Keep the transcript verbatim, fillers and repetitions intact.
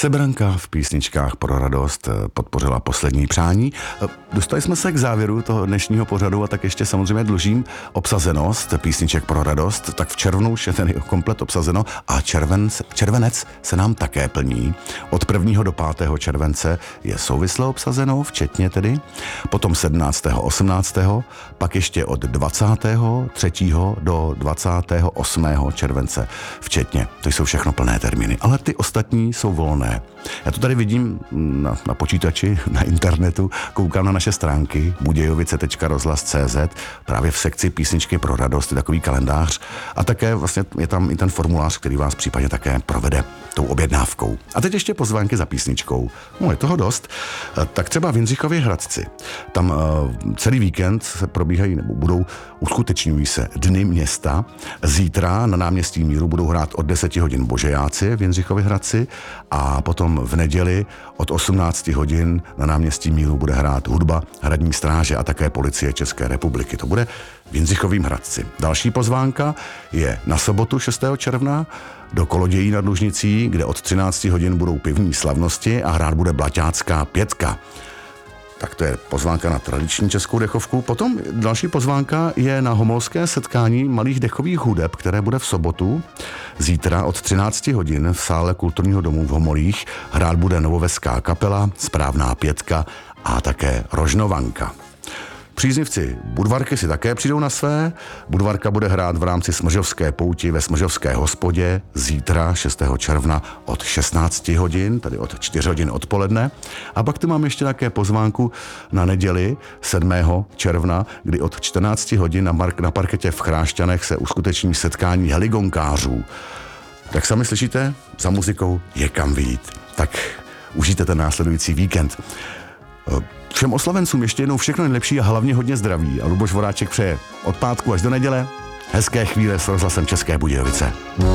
Sebranka v písničkách pro radost podpořila poslední přání. Dostali jsme se k závěru toho dnešního pořadu a tak ještě samozřejmě dlužím obsazenost písniček pro radost. Tak v červnu už je ten komplet obsazeno a červenc, červenec se nám také plní. Od prvního do pátého července je souvisle obsazeno, včetně tedy. Potom sedmnáctého osmnáctého pak ještě od dvacátého třetího do dvacátého osmého července včetně. To jsou všechno plné termíny, ale ty ostatní jsou volné. Já to tady vidím na, na počítači, na internetu, koukám na naše stránky budějovice tečka rozhlas tečka cé zet, právě v sekci písničky pro radost, je takový kalendář a také vlastně je tam i ten formulář, který vás případně také provede tou objednávkou. A teď ještě pozvánky za písničkou. No, je toho dost. Tak třeba v Jindřichově Hradci. Tam uh, celý víkend se probíhají nebo budou, uskutečňují se Dny města. Zítra na náměstí Míru budou hrát od deseti hodin Božejáci v Jindřichově Hradci a potom v neděli od osmnácti hodin na náměstí Míru bude hrát hudba Hradní stráže a také Policie České republiky. To bude v Jindřichovým Hradci. Další pozvánka je na sobotu šestého června do Kolodějí nad Lužnicí, kde od třinácti hodin budou pivní slavnosti a hrát bude Blaťácká pětka. Tak to je pozvánka na tradiční českou dechovku. Potom další pozvánka je na homolské setkání malých dechových hudeb, které bude v sobotu. Zítra od třinácti hodin v sále Kulturního domu v Homolích hrát bude Novoveská kapela, Správná pětka a také Rožnovanka. Příznivci Budvarky si také přijdou na své. Budvarka bude hrát v rámci Smržovské pouti ve Smržovské hospodě zítra šestého června od šestnácti hodin, tedy od čtyř hodin odpoledne. A pak tu mám ještě také pozvánku na neděli sedmého června, kdy od čtrnácti hodin na, mark- na parketě v Chrášťanech se uskuteční setkání heligonkářů. Jak sami slyšíte, za muzikou je kam vyjít. Tak užijte ten následující víkend. Všem oslavencům ještě jednou všechno nejlepší a hlavně hodně zdraví. A Luboš Voráček přeje od pátku až do neděle hezké chvíle s rozhlasem České Budějovice.